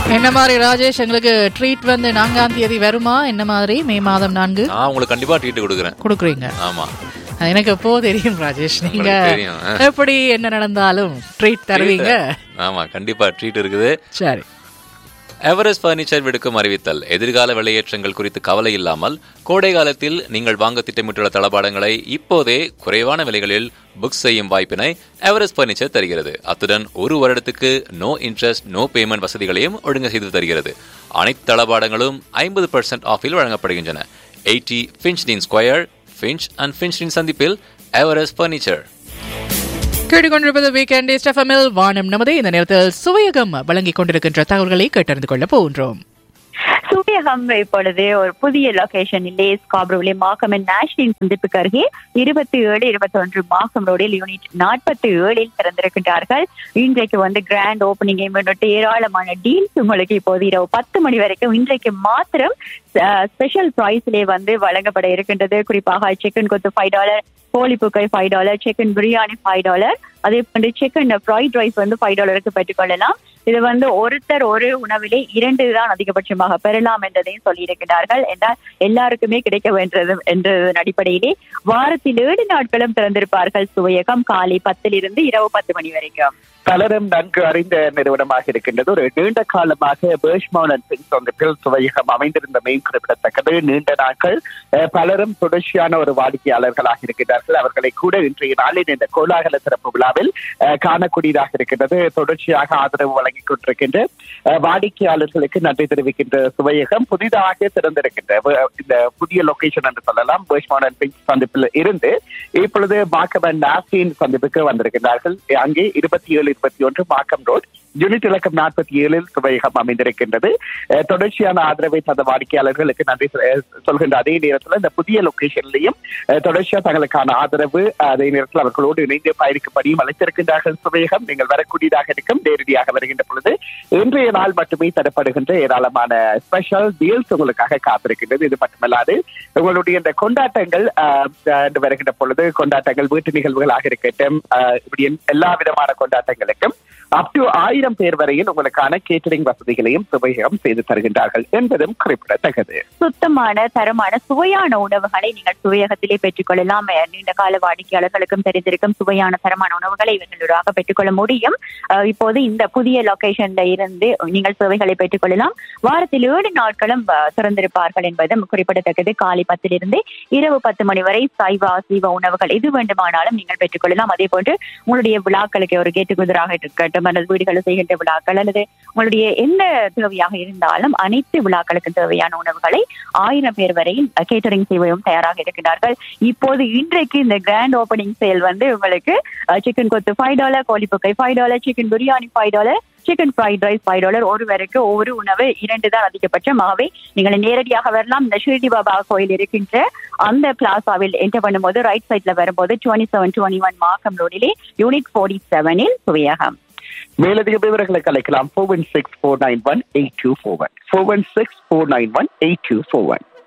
என்ன மாதிரி ராஜேஷ், எங்களுக்கு ட்ரீட் வந்து 4ஆம் தேதி வருமா? என்ன மாதிரி? மே மாதம் 4 உங்களுக்கு கண்டிப்பா ட்ரீட் கொடுக்குறீங்க. ஆமா, எனக்கு எப்போ தெரியும் ராஜேஷ், நீங்க எப்படி என்ன நடந்தாலும் ட்ரீட் தருவீங்க. ஆமா, கண்டிப்பா ட்ரீட் இருக்குது. சரி. எவரெஸ்ட் பர்னிச்சர் விடுக்கும் அறிவித்தல். எதிர்கால விலையேற்றங்கள் குறித்து கவலை இல்லாமல் கோடை காலத்தில் நீங்கள் வாங்க திட்டமிட்டுள்ள தளபாடங்களை இப்போதே குறைவான விலைகளில் புக் செய்யும் வாய்ப்பினை எவரெஸ்ட் பர்னிச்சர் தருகிறது. அத்துடன் 1 வருடத்துக்கு நோ இன்ட்ரெஸ்ட் நோ பேமெண்ட் வசதிகளையும் ஒழுங்கு செய்து தருகிறது. அனைத்து தளபாடங்களும் 50% ஆஃபில் வழங்கப்படுகின்றன. 80 ஃபின்ச்டின் ஸ்கொயர், ஃபின்ச் அண்ட் ஃபின்ச்டின் சந்திப்பில் எவரெஸ்ட் பர்னிச்சர். கேட்டுக்கொண்டிருப்பது வீக்கெண்ட் எஃப்எம்மில் வானம் நமது. இந்த நேரத்தில் சுவையகம் வழங்கிக் கொண்டிருக்கின்ற தகவல்களை கேட்டறிந்து கொள்ள போகின்றோம். சுவையகம் இப்பொழுது ஒரு புதிய லொகேஷனிலே ஸ்காப்ரோவிலே மாக்கம் நேஷனல் சந்திப்புக்கு அருகே 27, 21 மாக்கம் ரோடில் யூனிட் 47 திறந்திருக்கின்றார்கள். இன்றைக்கு வந்து கிராண்ட் ஓபனிங்கை முன்னிட்டு ஏராளமான டீல்ஸ் உங்களுக்கு இப்போது இரவு 10 மணி வரைக்கும் இன்றைக்கு மாத்திரம் ஸ்பெஷல் பிரைஸ்லே வந்து வழங்கப்பட இருக்கின்றது. குறிப்பாக சிக்கன் கொத்து $5, கோழிப்புக்கை $5, சிக்கன் பிரியாணி $5, அதே போன்று சிக்கன் ஃப்ரைட் ரைஸ் வந்து $5 பெற்றுக்கொள்ளலாம். இது வந்து ஒருத்தர் ஒரு உணவிலே 2 தான் அதிகபட்சமாக பெறலாம் என்றதையும் சொல்லியிருக்கிறார்கள். என்றால் எல்லாருக்குமே கிடைக்க வேண்டது என்ற அடிப்படையிலே வாரத்தில் 7 நாட்களும் திறந்திருப்பார்கள் சுவையகம், காலை 10 இரவு 10 மணி வரைக்கும். பலரும் நன்கு அறிந்த நிறுவனமாக இருக்கின்றது. ஒரு நீண்ட காலமாக பேர்ஷ்மவுண்ட் அண்ட் பின்ச் சந்திப்பில் சுவையகம் அமைந்திருந்தமையும் குறிப்பிடத்தக்கது. நீண்ட நாட்கள் பலரும் தொடர்ச்சியான ஒரு வாடிக்கையாளர்களாக இருக்கின்றார்கள். அவர்களை கூட இன்றைய நாளின் இந்த கோலாகல சிறப்பு விழாவில் காணக்கூடியதாக இருக்கின்றது. தொடர்ச்சியாக ஆதரவு வழங்கிக் கொண்டிருக்கின்ற வாடிக்கையாளர்களுக்கு நன்றி தெரிவிக்கின்ற சுவையகம் புதிதாக திறந்திருக்கின்ற இந்த புதிய லொகேஷன் என்று சொல்லலாம். பேர்ஷ்மவுண்ட் அண்ட் பின்ச் சந்திப்பில் இருந்து இப்பொழுது மாக்கம் அண்ட் நாஸ்டின் சந்திப்புக்கு வந்திருக்கின்றார்கள். அங்கே 27, 21 மாக்கம் ரோட் யூனிட் இலக்கம் 47 சுவையகம் அமைந்திருக்கின்றது. தொடர்ச்சியான ஆதரவை தந்த வாடிக்கையாளர்களுக்கு நன்றி சொல்கின்ற அதே நேரத்தில் இந்த புதிய லொகேஷன்லையும் தொடர்ச்சியா தங்களுக்கான ஆதரவு, அதே நேரத்தில் அவர்களோடு இணைந்து பயணிக்கும்படியும் அழைத்திருக்கின்றார்கள் சுவையகம். நீங்கள் வரக்கூடியதாக இருக்கும். நேரடியாக வருகின்ற பொழுது இன்றைய நாள் மட்டுமே தரப்படுகின்ற ஏராளமான ஸ்பெஷல் டீல்ஸ் உங்களுக்காக காத்திருக்கின்றது. இது மட்டுமல்லாது உங்களுடைய இந்த கொண்டாட்டங்கள் வருகின்ற பொழுது கொண்டாட்டங்கள் வீட்டு நிகழ்வுகளாக இருக்கட்டும், இப்படி எல்லா விதமான கொண்டாட்டங்களுக்கும் அப் டு 1000 பேர் வரையில் உங்களுக்கான கேட்டரிங் வசதிகளையும் சுவையகம் செய்து தருகின்றார்கள் என்பதும் குறிப்பிடத்தக்கது. சுத்தமான தரமான சுவையான உணவுகளை நீங்கள் சுவையகத்திலே பெற்றுக்கொள்ளலாம். நீண்ட கால வாடிக்கையாளர்களுக்கும் தெரிந்திருக்கும் சுவையான தரமான உணவுகளை இவர்களாக பெற்றுக்கொள்ள முடியும். இப்போது இந்த புதிய லொகேஷன்ல இருந்து நீங்கள் சுவைகளை பெற்றுக்கொள்ளலாம். வாரத்தில் 7 நாட்களும் திறந்திருப்பார்கள் என்பதும் குறிப்பிடத்தக்கது. காலை 10 இரவு 10 மணி வரை சைவ அசைவ உணவுகள் எது வேண்டுமானாலும் நீங்கள் பெற்றுக்கொள்ளலாம். அதே போன்று உங்களுடைய விழாக்களுக்கு ஒரு கேட்டுக்குதராக இருக்கட்டும், அல்லது வீடுகளில் செய்கின்ற விழாக்கள் அல்லது உங்களுடைய என்ன தேவையாக இருந்தாலும் அனைத்து விழாக்களுக்கு தேவையான உணவுகளை 1000 பேர் வரையில் கேட்டரிங் செய்வதும் தயாராக இருக்கிறார்கள். இப்போது இன்றைக்கு இந்த கிராண்ட் ஓபனிங் சேல் வந்து உங்களுக்கு சிக்கன் கொத்து $5, கோழிப்புக்கை $5, chicken biryani $5, chicken fried rice $5, ஒருவருக்கு ஒவ்வொரு உணவு 2 தான் அதிகபட்சமாகவே. நீங்கள் நேரடியாக வரலாம். இந்த ஷிர்டி பாபா கோயில் இருக்கின்ற அந்த பிளாசாவில் என்டர் பண்ணும்போது ரைட் சைட்ல வரும்போது 2721 மாக்கம் ரோடிலே யூனிட் 47 சுவையகம். மேலதிக விவரங்களுக்கு அழைக்கலாம் 416-491-8241 416-491-8241.